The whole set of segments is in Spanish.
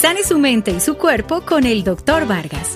Sane su mente y su cuerpo con el Dr. Vargas.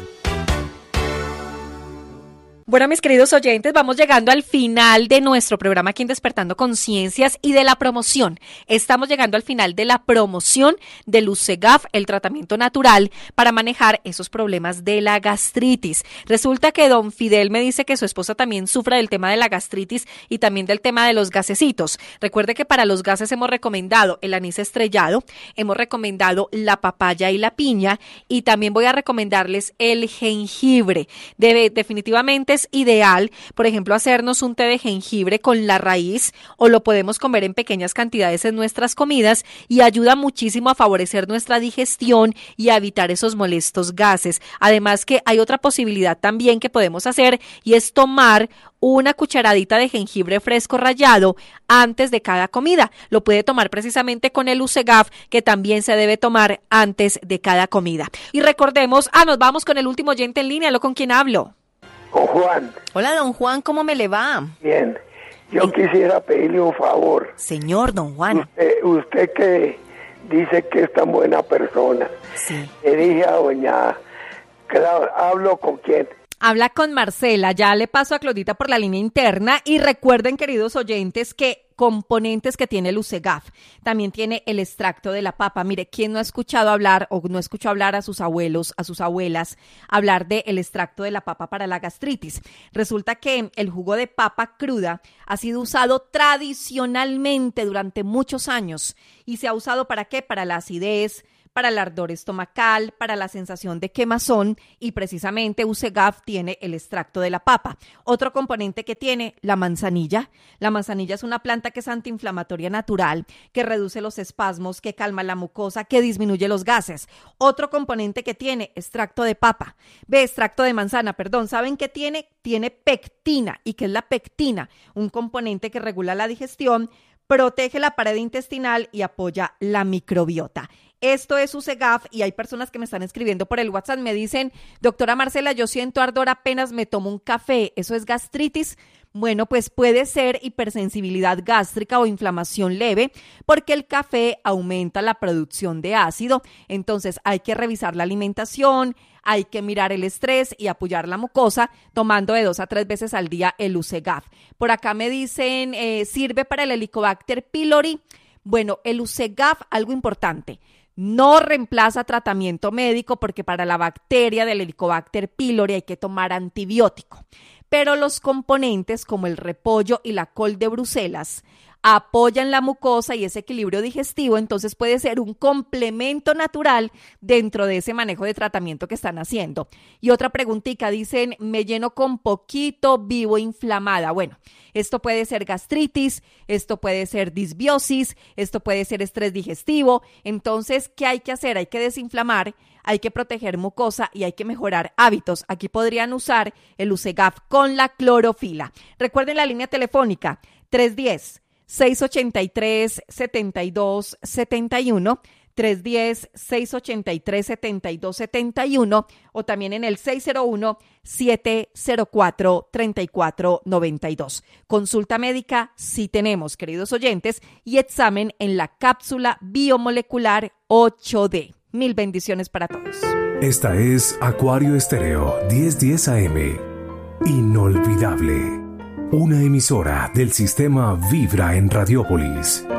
Bueno, mis queridos oyentes, vamos llegando al final de nuestro programa aquí en Despertando Conciencias y de la promoción. Estamos llegando al final de la promoción del Lucegaf, el tratamiento natural para manejar esos problemas de la gastritis. Resulta que don Fidel me dice que su esposa también sufre del tema de la gastritis y también del tema de los gasecitos. Recuerde que para los gases hemos recomendado el anís estrellado, hemos recomendado la papaya y la piña y también voy a recomendarles el jengibre. Definitivamente es ideal, por ejemplo, hacernos un té de jengibre con la raíz o lo podemos comer en pequeñas cantidades en nuestras comidas y ayuda muchísimo a favorecer nuestra digestión y a evitar esos molestos gases. Además que hay otra posibilidad también que podemos hacer y es tomar una cucharadita de jengibre fresco rallado antes de cada comida. Lo puede tomar precisamente con el Lucegaf, que también se debe tomar antes de cada comida. Y recordemos, nos vamos con el último oyente en línea. ¿Con quién hablo? Con Juan. Hola, don Juan, ¿cómo me le va? Bien, yo quisiera pedirle un favor. Señor don Juan. Usted que dice que es tan buena persona. Sí. Le dije a doña Claudia, ¿hablo con quién? Habla con Marcela, ya le paso a Claudita por la línea interna y recuerden, queridos oyentes, que componentes que tiene el Lucegaf. También tiene el extracto de la papa. Mire, ¿quién no ha escuchado hablar o no escuchó hablar a sus abuelos, a sus abuelas, hablar del extracto de la papa para la gastritis? Resulta que el jugo de papa cruda ha sido usado tradicionalmente durante muchos años y se ha usado ¿para qué? Para la acidez, para el ardor estomacal, para la sensación de quemazón y precisamente Lucegaf tiene el extracto de la papa. Otro componente que tiene, la manzanilla. La manzanilla es una planta que es antiinflamatoria natural, que reduce los espasmos, que calma la mucosa, que disminuye los gases. Otro componente que tiene, extracto de papa. Extracto de manzana, perdón. ¿Saben qué tiene? Tiene pectina. ¿Y qué es la pectina? Un componente que regula la digestión, protege la pared intestinal y apoya la microbiota. Esto es Lucegaf y hay personas que me están escribiendo por el WhatsApp, me dicen, doctora Marcela, yo siento ardor apenas me tomo un café, ¿eso es gastritis? Bueno, pues puede ser hipersensibilidad gástrica o inflamación leve porque el café aumenta la producción de ácido, entonces hay que revisar la alimentación, hay que mirar el estrés y apoyar la mucosa tomando de 2 a 3 veces al día el Lucegaf. Por acá me dicen, ¿sirve para el Helicobacter pylori? Bueno, el Lucegaf, algo importante, no reemplaza tratamiento médico porque para la bacteria del Helicobacter pylori hay que tomar antibiótico. Pero los componentes como el repollo y la col de Bruselas apoyan la mucosa y ese equilibrio digestivo, entonces puede ser un complemento natural dentro de ese manejo de tratamiento que están haciendo. Y otra preguntita, dicen, me lleno con poquito, vivo inflamada. Bueno, esto puede ser gastritis, esto puede ser disbiosis, esto puede ser estrés digestivo. Entonces, ¿qué hay que hacer? Hay que desinflamar, hay que proteger mucosa y hay que mejorar hábitos. Aquí podrían usar el Lucegaf con la clorofila. Recuerden la línea telefónica 310-683-7271, 310-683-7271 o también en el 601-704-3492. Consulta médica sí tenemos, queridos oyentes, y examen en la cápsula biomolecular 8D. Mil bendiciones para todos. Esta es Acuario Estéreo 1010 AM. Inolvidable. Una emisora del sistema Vibra en Radiópolis.